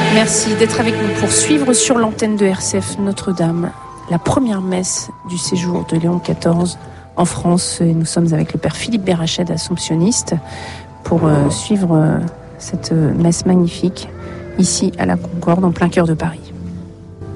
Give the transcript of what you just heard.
Merci d'être avec nous pour suivre sur l'antenne de RCF Notre-Dame la première messe du séjour de Léon XIV en France. Et nous sommes avec le père Philippe Bérached, assomptionniste, pour suivre cette messe magnifique ici à la Concorde, en plein cœur de Paris.